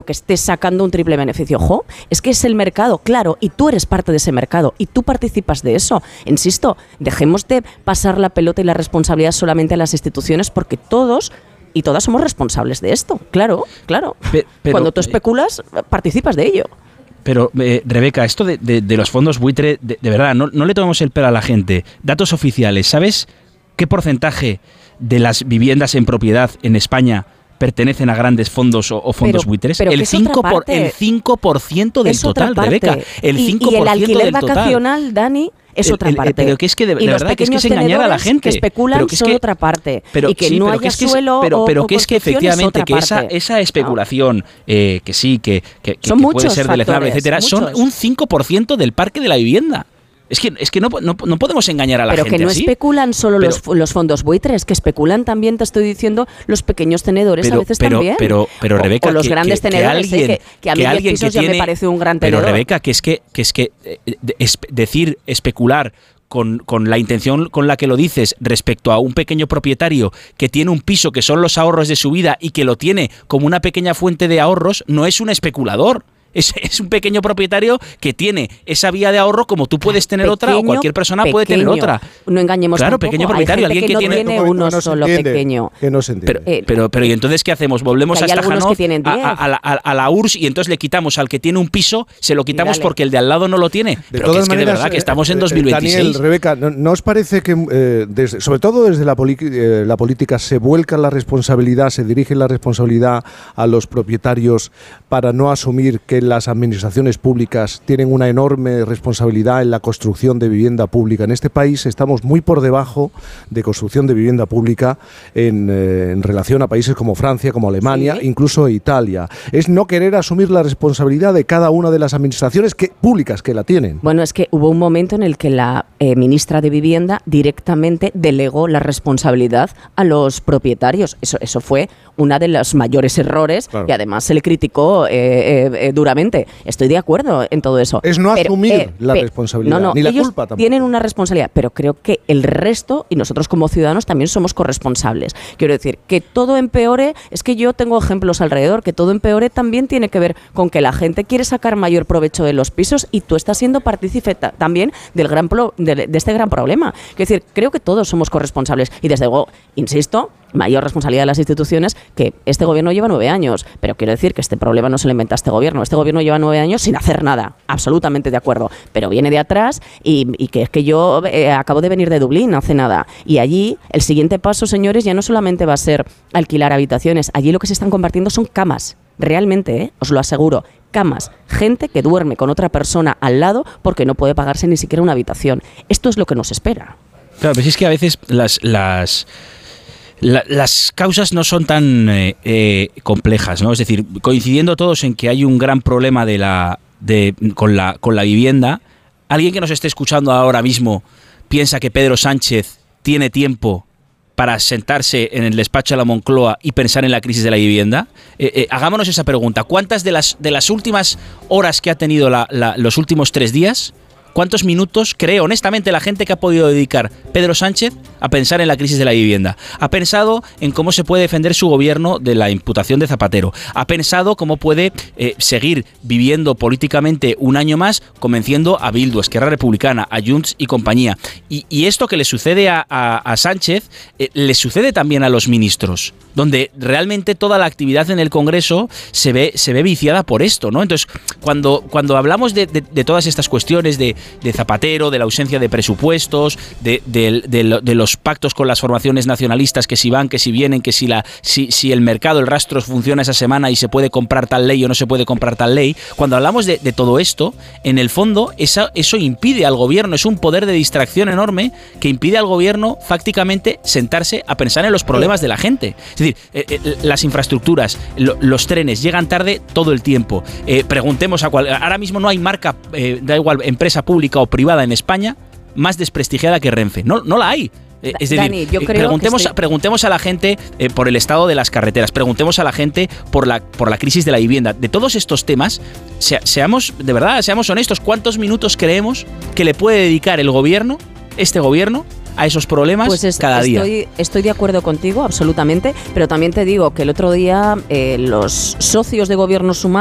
que estés sacando un triple beneficio. ¡Ojo! Es que es el mercado, claro, y tú eres parte de ese mercado y tú participas de eso. Insisto, dejemos de pasar la pelota y la responsabilidad solamente a las instituciones, porque todos y todas somos responsables de esto. Claro. Pero, cuando tú especulas, participas de ello. Pero, Rebeca, esto de los fondos buitre, de verdad, no le tomemos el pelo a la gente. Datos oficiales, ¿sabes qué porcentaje de las viviendas en propiedad en España pertenecen a grandes fondos o fondos buitres? Pero el 5% del total, Rebeca. El 5% y el alquiler del total. vacacional, Dani, es otra parte. Pero que es que de verdad que es engañar a la gente. Que especulan son otra parte. Y que no haya suelo pero que es que efectivamente que esa especulación, que sí, que puede ser deleznable, etcétera, son un 5% del parque de la vivienda. Es que no podemos engañar a la gente. Pero que no así. especulan solo los fondos buitres, que especulan también, te estoy diciendo, los pequeños tenedores a veces también. Pero Rebeca, o los grandes tenedores, que a mí 10 pisos ya me parece un gran tenedor. Pero Rebeca, que es que decir especular con la intención con la que lo dices respecto a un pequeño propietario que tiene un piso que son los ahorros de su vida y que lo tiene como una pequeña fuente de ahorros, no es un especulador. Es un pequeño propietario que tiene esa vía de ahorro como tú puedes tener otra o cualquier persona puede tener otra. No engañemos claro, tampoco. Pequeño propietario, alguien que tiene uno solo pequeño. Que no se entiende. Pero ¿y entonces qué hacemos? Volvemos a Stajanov, a la URSS y entonces le quitamos al que tiene un piso, se lo quitamos porque el de al lado no lo tiene. Pero es que de verdad que estamos en 2026. Daniel, Rebeca, ¿no os parece que, sobre todo desde la política, se vuelca la responsabilidad, se dirige la responsabilidad a los propietarios para no asumir que las administraciones públicas tienen una enorme responsabilidad en la construcción de vivienda pública? En este país estamos muy por debajo de construcción de vivienda pública en relación a países como Francia, como Alemania, incluso Italia. Es no querer asumir la responsabilidad de cada una de las administraciones públicas que la tienen. Bueno, es que hubo un momento en el que la ministra de Vivienda directamente delegó la responsabilidad a los propietarios. Eso fue uno de los mayores errores, claro. Y además se le criticó duramente. Estoy de acuerdo en todo eso. Es no asumir la responsabilidad, ni la culpa tampoco. Tienen una responsabilidad, pero creo que el resto, y nosotros como ciudadanos también somos corresponsables. Quiero decir, que todo empeore, es que yo tengo ejemplos alrededor, que todo empeore también tiene que ver con que la gente quiere sacar mayor provecho de los pisos y tú estás siendo partícipe también de este gran problema. Quiero decir, creo que todos somos corresponsables y desde luego, insisto, mayor responsabilidad de las instituciones, que este gobierno lleva 9 años, pero quiero decir que este problema no se lo inventa este gobierno lleva 9 años sin hacer nada, absolutamente de acuerdo, pero viene de atrás y que es que yo acabo de venir de Dublín hace nada, y allí el siguiente paso, señores, ya no solamente va a ser alquilar habitaciones, allí lo que se están compartiendo son camas, realmente, os lo aseguro, camas, gente que duerme con otra persona al lado porque no puede pagarse ni siquiera una habitación. Esto es lo que nos espera. Claro, pero es que a veces las causas no son tan complejas, ¿no? Es decir, coincidiendo todos en que hay un gran problema con la vivienda, alguien que nos esté escuchando ahora mismo piensa que Pedro Sánchez tiene tiempo para sentarse en el despacho de la Moncloa y pensar en la crisis de la vivienda. Hagámonos esa pregunta. ¿Cuántas de las últimas horas que ha tenido los últimos 3 días, cuántos minutos cree honestamente la gente que ha podido dedicar Pedro Sánchez a pensar en la crisis de la vivienda? Ha pensado en cómo se puede defender su gobierno de la imputación de Zapatero. Ha pensado cómo puede seguir viviendo políticamente un año más, convenciendo a Bildu, a Esquerra Republicana, a Junts y compañía. Y esto que le sucede a Sánchez, le sucede también a los ministros, donde realmente toda la actividad en el Congreso se ve viciada por esto, ¿no? Entonces, cuando hablamos de todas estas cuestiones de Zapatero, de la ausencia de presupuestos, de los pactos con las formaciones nacionalistas, que si van, que si vienen, que si el mercado, el rastro funciona esa semana y se puede comprar tal ley o no se puede comprar tal ley, cuando hablamos de todo esto, en el fondo eso impide al gobierno, es un poder de distracción enorme que impide al gobierno fácticamente sentarse a pensar en los problemas de la gente. Es decir, las infraestructuras, los trenes llegan tarde todo el tiempo. Preguntemos ahora mismo no hay marca, da igual, empresa pública o privada en España más desprestigiada que Renfe. No la hay. Es decir, Dani, yo creo preguntemos a la gente por el estado de las carreteras, preguntemos a la gente por la crisis de la vivienda. De todos estos temas, seamos honestos, ¿cuántos minutos creemos que le puede dedicar este gobierno, a esos problemas cada día. Estoy de acuerdo contigo, absolutamente, pero también te digo que el otro día los socios de Gobierno Sumar